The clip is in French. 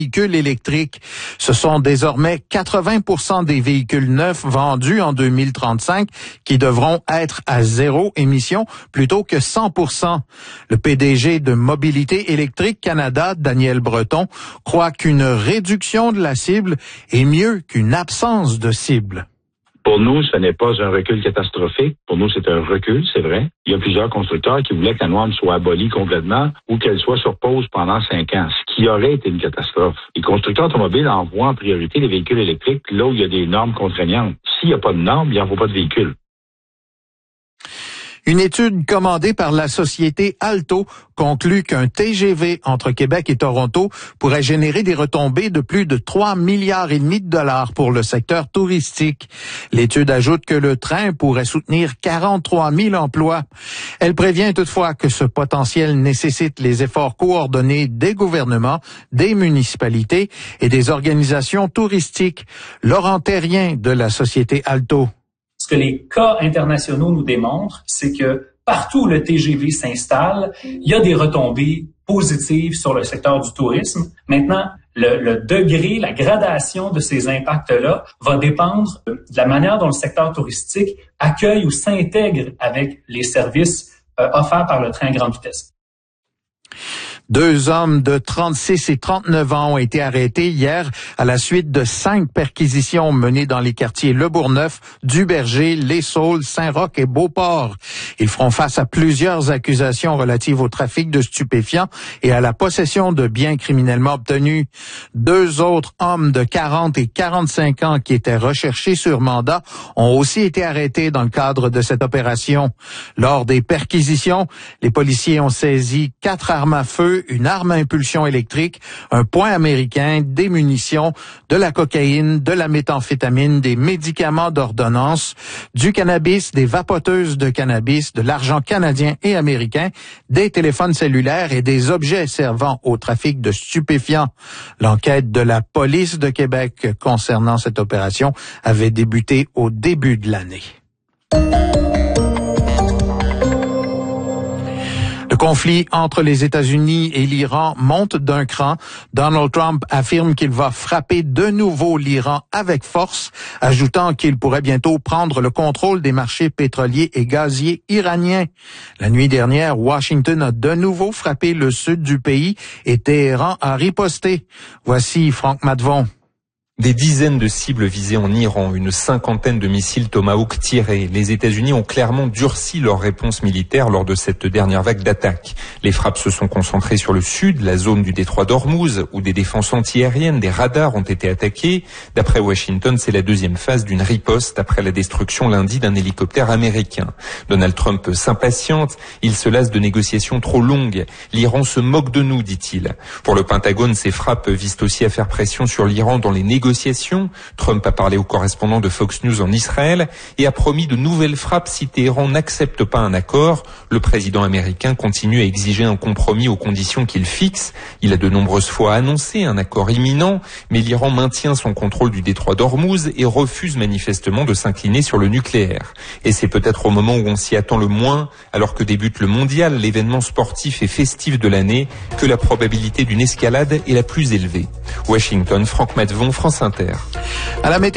véhicules électriques. Ce sont désormais 80% des véhicules neufs vendus en 2035 qui devront être à zéro émission plutôt que 100%. Le PDG de Mobilité électrique Canada, Daniel Breton, croit qu'une réduction de la cible est mieux qu'une absence de cible. Pour nous, ce n'est pas un recul catastrophique. Pour nous, c'est un recul, c'est vrai. Il y a plusieurs constructeurs qui voulaient que la norme soit abolie complètement ou qu'elle soit sur pause pendant 5 ans, ce qui aurait été une catastrophe. Les constructeurs automobiles envoient en priorité les véhicules électriques là où il y a des normes contraignantes. S'il n'y a pas de normes, il n'y envoie pas de véhicules. Une étude commandée par la société Alto conclut qu'un TGV entre Québec et Toronto pourrait générer des retombées de plus de 3,5 milliards de dollars pour le secteur touristique. L'étude ajoute que le train pourrait soutenir 43 000 emplois. Elle prévient toutefois que ce potentiel nécessite les efforts coordonnés des gouvernements, des municipalités et des organisations touristiques. Laurent Terrien de la société Alto. Ce que les cas internationaux nous démontrent, c'est que partout où le TGV s'installe, il y a des retombées positives sur le secteur du tourisme. Maintenant, le degré, la gradation de ces impacts-là va dépendre de la manière dont le secteur touristique accueille ou s'intègre avec les services offerts par le train à grande vitesse. 2 hommes de 36 et 39 ans ont été arrêtés hier à la suite de 5 perquisitions menées dans les quartiers Le Bourgneuf, Duberger, Les Saules, Saint-Roch et Beauport. Ils feront face à plusieurs accusations relatives au trafic de stupéfiants et à la possession de biens criminellement obtenus. 2 autres hommes de 40 et 45 ans qui étaient recherchés sur mandat ont aussi été arrêtés dans le cadre de cette opération. Lors des perquisitions, les policiers ont saisi 4 armes à feu, une arme à impulsion électrique, un poing américain, des munitions, de la cocaïne, de la méthamphétamine, des médicaments d'ordonnance, du cannabis, des vapoteuses de cannabis, de l'argent canadien et américain, des téléphones cellulaires et des objets servant au trafic de stupéfiants. L'enquête de la police de Québec concernant cette opération avait débuté au début de l'année. Le conflit entre les États-Unis et l'Iran monte d'un cran. Donald Trump affirme qu'il va frapper de nouveau l'Iran avec force, ajoutant qu'il pourrait bientôt prendre le contrôle des marchés pétroliers et gaziers iraniens. La nuit dernière, Washington a de nouveau frappé le sud du pays et Téhéran a riposté. Voici Franck Matvon. Des dizaines de cibles visées en Iran, une 50aine de missiles Tomahawk tirés. Les États-Unis ont clairement durci leur réponse militaire lors de cette dernière vague d'attaques. Les frappes se sont concentrées sur le sud, la zone du détroit d'Ormuz, où des défenses antiaériennes, des radars ont été attaqués. D'après Washington, c'est la deuxième phase d'une riposte après la destruction lundi d'un hélicoptère américain. Donald Trump s'impatiente, il se lasse de négociations trop longues. L'Iran se moque de nous, dit-il. Pour le Pentagone, ces frappes visent aussi à faire pression sur l'Iran dans les négociations. Trump a parlé aux correspondants de Fox News en Israël et a promis de nouvelles frappes si Téhéran n'accepte pas un accord. Le président américain continue à exiger un compromis aux conditions qu'il fixe. Il a de nombreuses fois annoncé un accord imminent, mais l'Iran maintient son contrôle du détroit d'Ormuz et refuse manifestement de s'incliner sur le nucléaire. Et c'est peut-être au moment où on s'y attend le moins, alors que débute le mondial, l'événement sportif et festif de l'année, que la probabilité d'une escalade est la plus élevée. Washington, Franck Matvon, France Inter. À la